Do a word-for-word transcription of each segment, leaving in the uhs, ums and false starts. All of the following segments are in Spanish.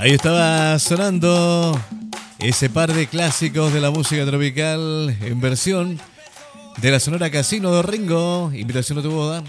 Ahí estaba sonando ese par de clásicos de la música tropical en versión de la Sonora Casino de Ringo, Invitación a tu boda.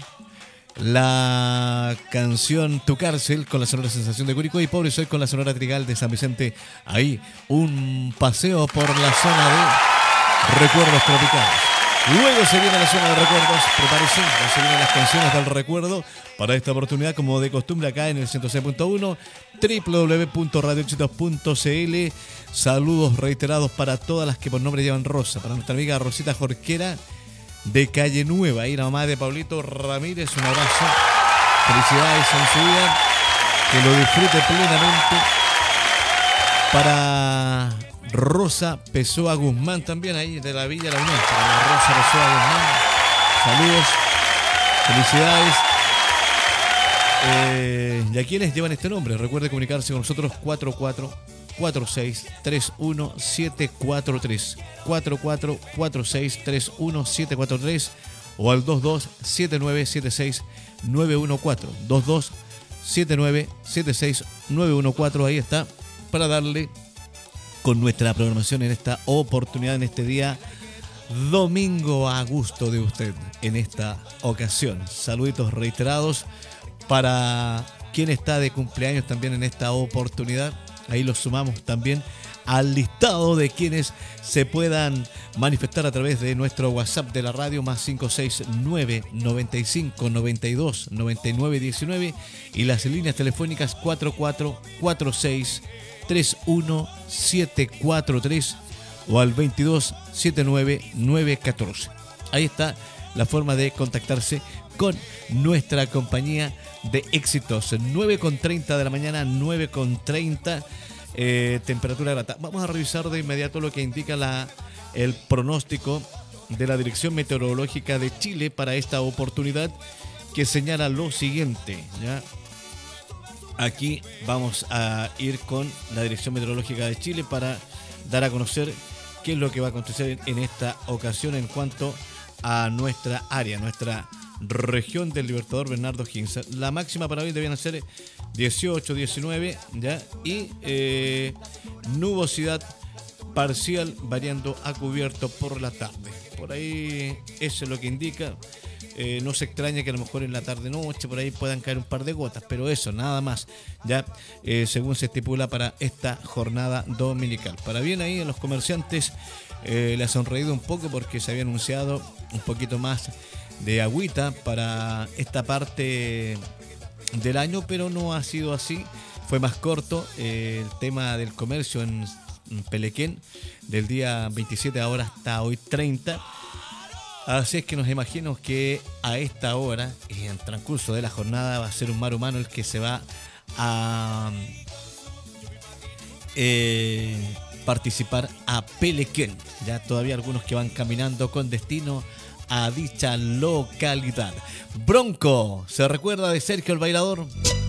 La canción Tu Cárcel con la Sonora Sensación de Curicó y Pobre Soy con la Sonora Trigal de San Vicente. Ahí un paseo por la zona de recuerdos tropicales. Luego se viene la zona de recuerdos, prepárense, ya se vienen las canciones del recuerdo para esta oportunidad, como de costumbre acá en el ciento seis punto uno, doble u doble u doble u punto radio éxitos punto c l. Saludos reiterados para todas las que por nombre llevan Rosa, para nuestra amiga Rosita Jorquera de Calle Nueva, y la mamá de Pablito Ramírez, un abrazo, felicidades en su vida, que lo disfrute plenamente. Para Rosa Pessoa Guzmán también, ahí de la Villa La Unión, para la Rosa Pessoa Guzmán, saludos, felicidades. Eh, y a quienes llevan este nombre, recuerde comunicarse con nosotros cuatro cuatro cuatro seis tres uno siete cuatro tres, cuatro cuatro cuatro seis tres uno siete cuatro tres o al dos dos siete nueve siete seis nueve uno cuatro, dos dos siete nueve siete seis nueve uno cuatro. Ahí está, para darle con nuestra programación en esta oportunidad, en este día domingo, a gusto de usted en esta ocasión. Saluditos reiterados para quien está de cumpleaños también en esta oportunidad. Ahí los sumamos también al listado de quienes se puedan manifestar a través de nuestro WhatsApp de la radio, más cinco seis nueve, noventa y cinco, noventa y dos, noventa y nueve, diecinueve, y las líneas telefónicas cuatro cuatro cuatro seis tres uno siete cuatro tres o al veintidós setenta y nueve nueve catorce. Ahí está la forma de contactarse con nuestra compañía de éxitos. nueve con treinta de la mañana, nueve con treinta, eh, temperatura grata. Vamos a revisar de inmediato lo que indica la, el pronóstico de la Dirección Meteorológica de Chile para esta oportunidad, que señala lo siguiente, ¿ya? Aquí vamos a ir con la Dirección Meteorológica de Chile para dar a conocer qué es lo que va a acontecer en esta ocasión en cuanto a nuestra área, nuestra región del Libertador Bernardo Higgins. La máxima para hoy debían ser dieciocho, diecinueve, ¿ya? Y eh, nubosidad parcial variando a cubierto por la tarde. Por ahí eso es lo que indica. Eh, no se extraña que a lo mejor en la tarde-noche por ahí puedan caer un par de gotas, pero eso, nada más, ya eh, según se estipula para esta jornada dominical. Para bien ahí a los comerciantes eh, les ha sonreído un poco porque se había anunciado un poquito más de agüita para esta parte del año, pero no ha sido así. Fue más corto eh, el tema del comercio en, en Pelequén, del día veintisiete ahora hasta hoy treinta. Así es que nos imaginamos que a esta hora, en el transcurso de la jornada, va a ser un mar humano el que se va a eh, participar a Pelequén. Ya todavía algunos que van caminando con destino a dicha localidad. Bronco, ¿se recuerda de Sergio el Bailador?